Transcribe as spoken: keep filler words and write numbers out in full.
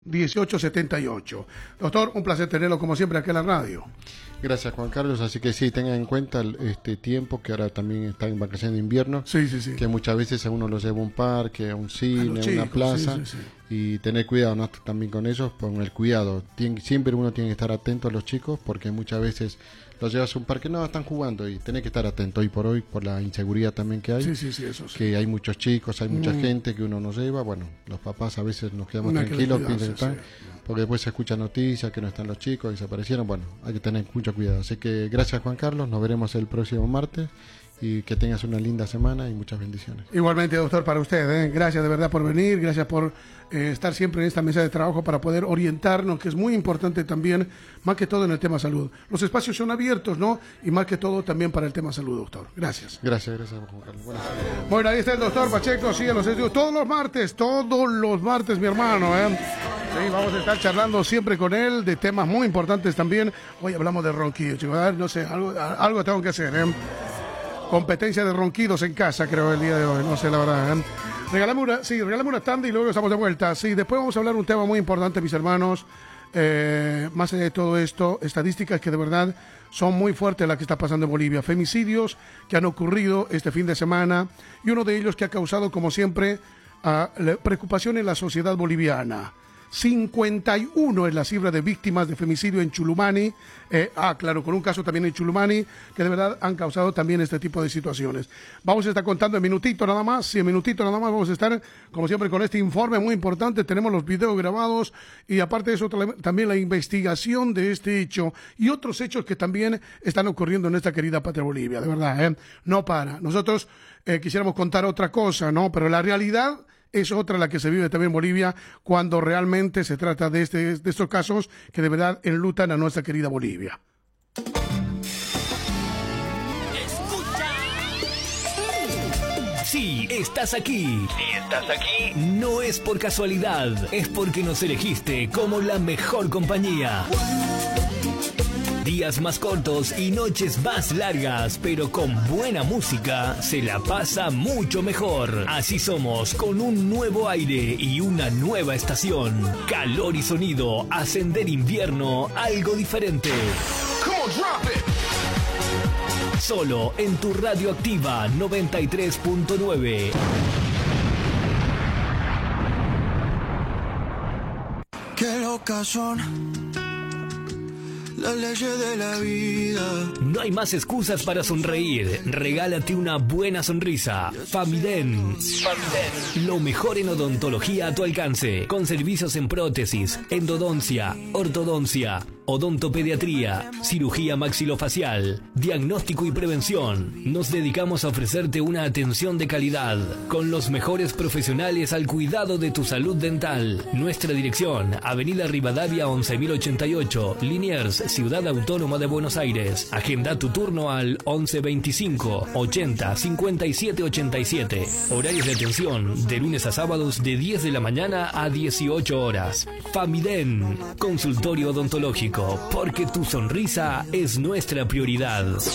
dieciocho setenta y ocho. Doctor, un placer tenerlo como siempre aquí en la radio. Gracias, Juan Carlos. Así que sí, tengan en cuenta este tiempo que ahora también está en vacaciones de invierno. Sí, sí, sí. Que muchas veces a uno lo lleva a un parque, a un cine, a chicos, una plaza. Sí, sí, sí. Y tener cuidado, ¿no? También con ellos, con el cuidado. Tien, siempre uno tiene que estar atento a los chicos porque muchas veces los llevas a un parque, no, están jugando y tenés que estar atento hoy por hoy por la inseguridad también que hay. Sí, sí, sí, eso sí. Que hay muchos chicos, hay mucha Mm. gente que uno nos lleva. Bueno, los papás a veces nos quedamos Una tranquilos, que piensan que están, sí. porque después se escucha noticias que no están los chicos, desaparecieron. Bueno, hay que tener mucho cuidado. Así que gracias, Juan Carlos, nos veremos el próximo martes y que tengas una linda semana y muchas bendiciones. Igualmente, doctor, para usted, ¿eh? Gracias de verdad por venir, gracias por eh, estar siempre en esta mesa de trabajo para poder orientarnos, que es muy importante también, más que todo en el tema salud. Los espacios son abiertos, ¿no? Y más que todo también para el tema salud, doctor. Gracias. Gracias, gracias, Juan Carlos. Buenas tardes. Bueno, ahí está el doctor Pacheco, sí, en los estudios, todos los martes, todos los martes, mi hermano, ¿eh? Sí, vamos a estar charlando siempre con él de temas muy importantes también. Hoy hablamos de ronquillo, chicos, a ver, no sé, algo, algo tengo que hacer, ¿eh? Competencia de ronquidos en casa, creo, el día de hoy, no sé la verdad, ¿eh? Regálame una, sí, regálame una tanda y luego estamos de vuelta. Sí, después vamos a hablar un tema muy importante, mis hermanos. Eh, más allá de todo esto, estadísticas que de verdad son muy fuertes las que está pasando en Bolivia. Femicidios que han ocurrido este fin de semana y uno de ellos que ha causado, como siempre, uh, preocupación en la sociedad boliviana. cincuenta y uno es la cifra de víctimas de femicidio en Chulumani. Eh, ah, claro, con un caso también en Chulumani, que de verdad han causado también este tipo de situaciones. Vamos a estar contando en minutito nada más, sí, en minutito nada más vamos a estar, como siempre, con este informe muy importante. Tenemos los videos grabados y aparte de eso también la investigación de este hecho y otros hechos que también están ocurriendo en esta querida patria Bolivia, de verdad, ¿eh? No para. Nosotros eh, quisiéramos contar otra cosa, ¿no? Pero la realidad es otra la que se vive también en Bolivia cuando realmente se trata de, este, de estos casos que de verdad enlutan a nuestra querida Bolivia. Escucha. Sí, estás aquí. Si estás aquí, no es por casualidad, es porque nos elegiste como la mejor compañía. Días más cortos y noches más largas, pero con buena música se la pasa mucho mejor. Así somos, con un nuevo aire y una nueva estación. Calor y sonido, ascender invierno, algo diferente. Solo en tu Radioactiva noventa y tres punto nueve. Qué locas son las leyes de la vida. No hay más excusas para sonreír. Regálate una buena sonrisa. Famiden. Famiden. Lo mejor en odontología a tu alcance. Con servicios en prótesis, endodoncia, ortodoncia, odontopediatría, cirugía maxilofacial, diagnóstico y prevención. Nos dedicamos a ofrecerte una atención de calidad con los mejores profesionales al cuidado de tu salud dental. Nuestra dirección, Avenida Rivadavia once mil ochenta y ocho, Liniers, Ciudad Autónoma de Buenos Aires. Agenda tu turno al once veinticinco ochenta cincuenta y siete ochenta y siete. Horarios de atención de lunes a sábados de diez de la mañana a dieciocho horas. Famiden, consultorio odontológico, porque tu sonrisa es nuestra prioridad.